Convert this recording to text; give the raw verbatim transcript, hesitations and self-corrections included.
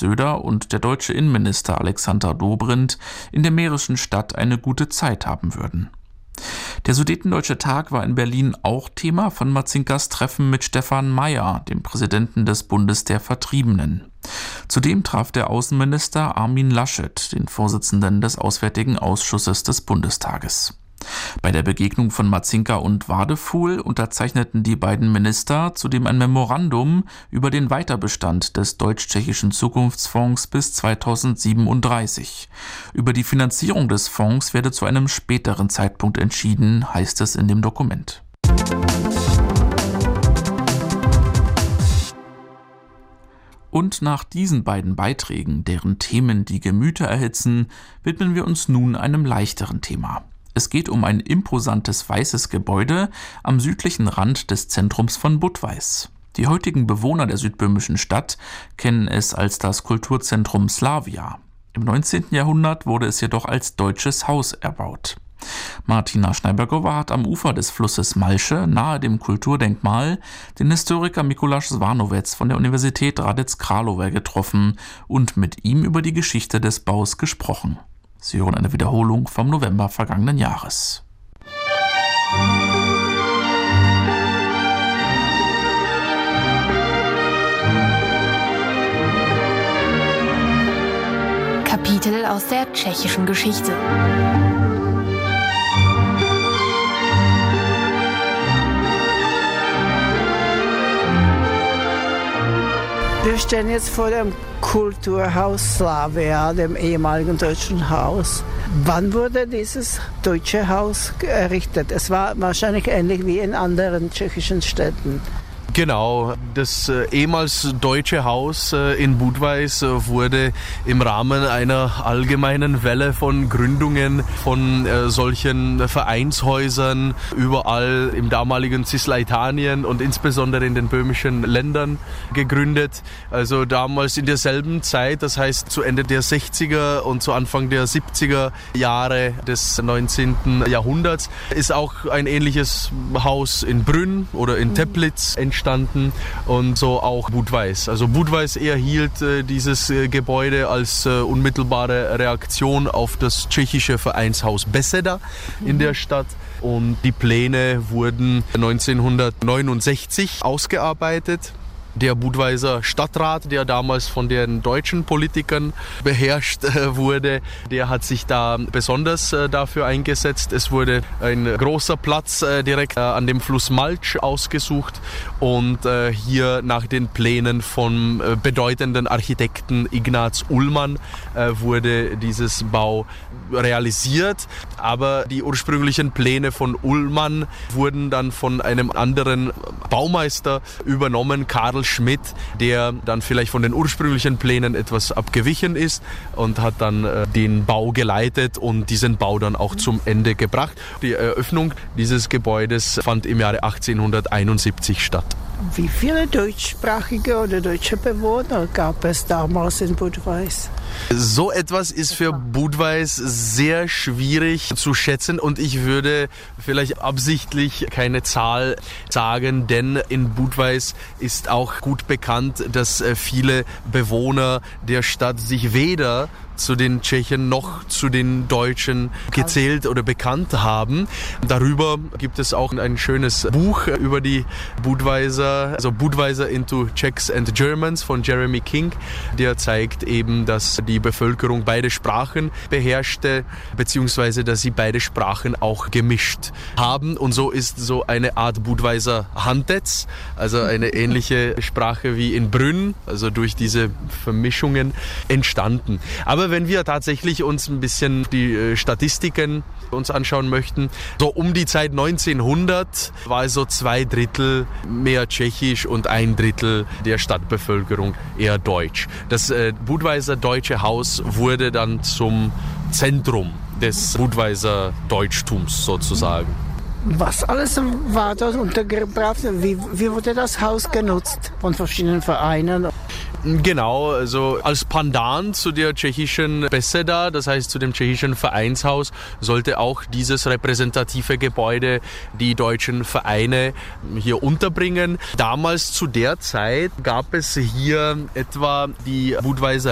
Söder und der deutsche Innenminister Alexander Dobrindt in der mährischen Stadt eine gute Zeit haben würden. Der Sudetendeutsche Tag war in Berlin auch Thema von Marzinkas Treffen mit Stefan Meyer, dem Präsidenten des Bundes der Vertriebenen. Zudem traf der Außenminister Armin Laschet, den Vorsitzenden des Auswärtigen Ausschusses des Bundestages. Bei der Begegnung von Marzinka und Wadefuhl unterzeichneten die beiden Minister zudem ein Memorandum über den Weiterbestand des Deutsch-Tschechischen Zukunftsfonds bis zweitausendsiebenunddreißig. Über die Finanzierung des Fonds werde zu einem späteren Zeitpunkt entschieden, heißt es in dem Dokument. Und nach diesen beiden Beiträgen, deren Themen die Gemüter erhitzen, widmen wir uns nun einem leichteren Thema. Es geht um ein imposantes weißes Gebäude am südlichen Rand des Zentrums von Budweis. Die heutigen Bewohner der südböhmischen Stadt kennen es als das Kulturzentrum Slavia. Im neunzehnten Jahrhundert wurde es jedoch als deutsches Haus erbaut. Martina Schneibergowa hat am Ufer des Flusses Malsche, nahe dem Kulturdenkmal, den Historiker Mikuláš Zvánovec von der Universität Hradec Králové getroffen und mit ihm über die Geschichte des Baus gesprochen. Sie hören eine Wiederholung vom November vergangenen Jahres. Kapitel aus der tschechischen Geschichte. Wir stehen jetzt vor dem Kulturhaus Slavia, dem ehemaligen deutschen Haus. Wann wurde dieses deutsche Haus errichtet? Es war wahrscheinlich ähnlich wie in anderen tschechischen Städten. Genau, das äh, ehemals deutsche Haus äh, in Budweis äh, wurde im Rahmen einer allgemeinen Welle von Gründungen von äh, solchen Vereinshäusern überall im damaligen Cisleithanien und insbesondere in den böhmischen Ländern gegründet. Also damals in derselben Zeit, das heißt zu Ende der sechziger und zu Anfang der siebziger Jahre des neunzehnten Jahrhunderts ist auch ein ähnliches Haus in Brünn oder in Teplitz entstanden. Und so auch Budweis. Also Budweis erhielt äh, dieses äh, Gebäude als äh, unmittelbare Reaktion auf das tschechische Vereinshaus Beseda mhm. in der Stadt. Und die Pläne wurden neunzehnhundertneunundsechzig ausgearbeitet. Der Budweiser Stadtrat, der damals von den deutschen Politikern beherrscht äh, wurde, der hat sich da besonders äh, dafür eingesetzt. Es wurde ein großer Platz äh, direkt äh, an dem Fluss Malch ausgesucht und äh, hier nach den Plänen vom äh, bedeutenden Architekten Ignaz Ullmann äh, wurde dieses Bau realisiert. Aber die ursprünglichen Pläne von Ullmann wurden dann von einem anderen Baumeister übernommen, Karl Schmidt, der dann vielleicht von den ursprünglichen Plänen etwas abgewichen ist und hat dann äh, den Bau geleitet und diesen Bau dann auch zum Ende gebracht. Die Eröffnung dieses Gebäudes fand im Jahre achtzehnhunderteinundsiebzig statt. Wie viele deutschsprachige oder deutsche Bewohner gab es damals in Budweis? So etwas ist für Budweis sehr schwierig zu schätzen und ich würde vielleicht absichtlich keine Zahl sagen, denn in Budweis ist auch gut bekannt, dass viele Bewohner der Stadt sich weder zu den Tschechen noch zu den Deutschen gezählt oder bekannt haben. Darüber gibt es auch ein schönes Buch über die Budweiser, also Budweiser into Czechs and Germans von Jeremy King. Der zeigt eben, dass die Bevölkerung beide Sprachen beherrschte, beziehungsweise dass sie beide Sprachen auch gemischt haben. Und so ist so eine Art Budweiser Handets, also eine ähnliche Sprache wie in Brünn, also durch diese Vermischungen entstanden. Aber wenn wir tatsächlich uns ein bisschen die Statistiken uns anschauen möchten, so um die Zeit neunzehnhundert war es so zwei Drittel mehr tschechisch und ein Drittel der Stadtbevölkerung eher deutsch. Das äh, Budweiser Deutsche Haus wurde dann zum Zentrum des Budweiser Deutschtums sozusagen. Was alles war dort untergebracht? Wie, wie wurde das Haus genutzt von verschiedenen Vereinen? Genau, also als Pandan zu der tschechischen Beseda, das heißt zu dem tschechischen Vereinshaus, sollte auch dieses repräsentative Gebäude die deutschen Vereine hier unterbringen. Damals zu der Zeit gab es hier etwa die Budweiser